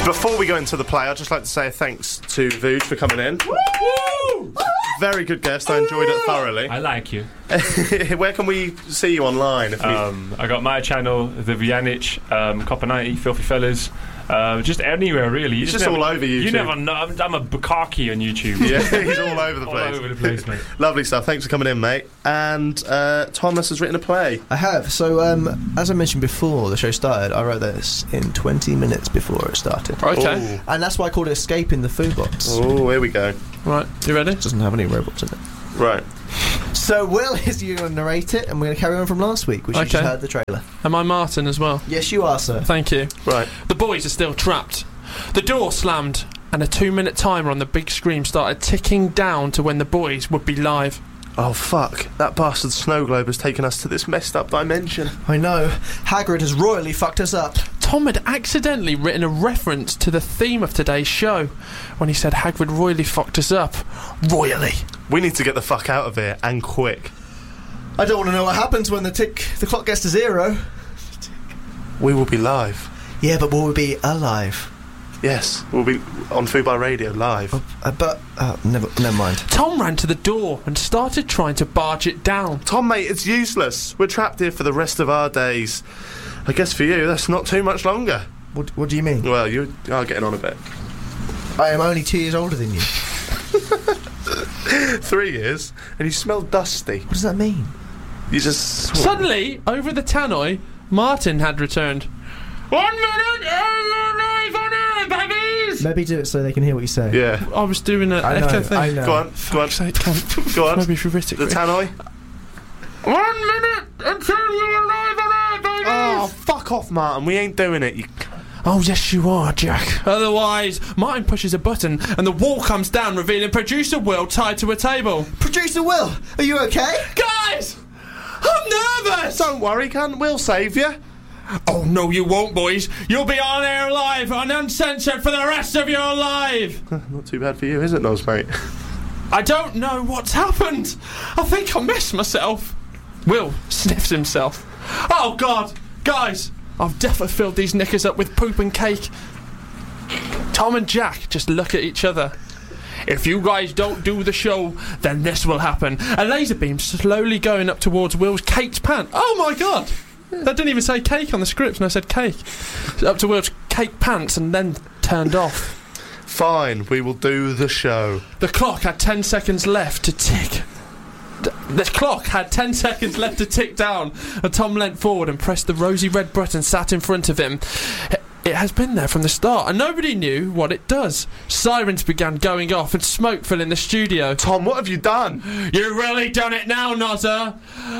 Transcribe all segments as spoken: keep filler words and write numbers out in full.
Before we go into the play, I'd just like to say thanks to Vuj for coming in. Woo! Very good guest. I enjoyed it thoroughly. I like you. Where can we see you online? If we... Um, I got my channel, the Vujanic, um, Copper ninety, Filthy Fellas. Uh, just anywhere, really. You He's just, just never, all over YouTube. You never know. I'm, I'm a Bukaki on YouTube. Yeah, he's all over the place. All over the place, mate. Lovely stuff. Thanks for coming in, mate. And uh, Thomas has written a play. I have. So, um, as I mentioned before the show started, I wrote this in twenty minutes before it started. Okay. Ooh. And that's why I called it Escaping the Food Box. Oh, here we go. Right, you ready? It doesn't have any robots in it. Right. So, Will is you going to narrate it, and we're going to carry on from last week, which you Okay. just heard the trailer. Am I Martin as well? Yes, you are, sir. Thank you. Right. The boys are still trapped. The door slammed, and a two-minute timer on the big screen started ticking down to when the boys would be live. Oh, fuck. That bastard snow globe has taken us to this messed up dimension. I know. Hagrid has royally fucked us up. Tom had accidentally written a reference to the theme of today's show when he said Hagrid royally fucked us up. Royally. We need to get the fuck out of here, and quick. I don't want to know what happens when the tick, the clock gets to zero. We will be live. Yeah, but will we be alive? Yes, we'll be on Fubai Radio live. Uh, but, uh, never, never mind. Tom ran to the door and started trying to barge it down. Tom, mate, it's useless. We're trapped here for the rest of our days. I guess for you, that's not too much longer. What, what do you mean? Well, you are getting on a bit. I am only two years older than you. Three years, and you smell dusty. What does that mean? You just... Suddenly, over the tannoy, Martin had returned. One minute, alive on air, babies! Maybe do it so they can hear what you say. Yeah. I was doing an I know, echo thing. I know. Go on, go on, Fuck's sake, Tom. go on. Maybe horrific. The tannoy. One minute until you're alive on air, babies! Oh, fuck off, Martin. We ain't doing it. You... Oh, yes, you are, Jack. Otherwise, Martin pushes a button and the wall comes down, revealing producer Will tied to a table. Producer Will, are you okay? Guys! I'm nervous! Don't worry, cunt. We'll save you. Oh, no, you won't, boys. You'll be on air live and uncensored for the rest of your life. Not too bad for you, is it, Nos, mate? I don't know what's happened. I think I missed myself. Will sniffs himself. Oh, God. Guys, I've definitely filled these knickers up with poop and cake. Tom and Jack just look at each other. If you guys don't do the show, then this will happen. A laser beam slowly going up towards Will's caked pant. Oh, my God. That didn't even say cake on the script, and I said cake. Up to Will's cake pants and then turned off. Fine, we will do the show. The clock had ten seconds left to tick. D- the clock had ten seconds left to tick down, and Tom leant forward and pressed the rosy red button sat in front of him. It, it has been there from the start, and nobody knew what it does. Sirens began going off, and smoke filled the studio. Tom, what have you done? You really done it now, Nozzer.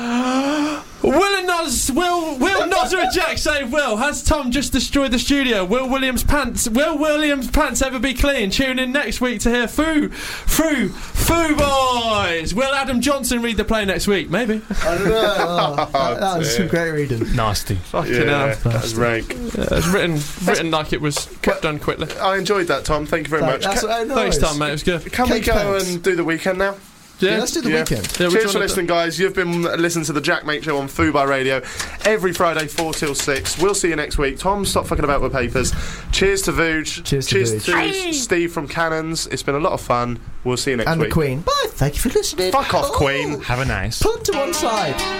Will and Noz, Will, Will, Nozzer and Jack save Will. Has Tom just destroyed the studio? Will Williams' pants, Will Williams' pants ever be clean? Tune in next week to hear Foo, Foo, Foo Boys. Will Adam Johnson read the play next week? Maybe. I don't know. Oh, that, that was some great reading. Nasty. Fucking Yeah, hell. that was rank. Yeah, it's written, written like it was quick, done quickly. I enjoyed that, Tom. Thank you very much. That's Ca- what I know. Thanks, Tom, mate. It was good. Can we Cake go pants. and do the weekend now? Yeah, let's do the Yeah. weekend. Yeah, which Cheers one for of listening, guys. You've been listening to the Jack Mate Show on Fubai Radio every Friday, four till six. We'll see you next week. Tom, stop fucking about with papers. Cheers to Vuj. Cheers to Cheers Vuj. to Hey. Steve from Cannons. It's been a lot of fun. We'll see you next And the week. Queen. Bye. Thank you for listening. Fuck off, Oh, Queen. Have a nice. Pull them to one side.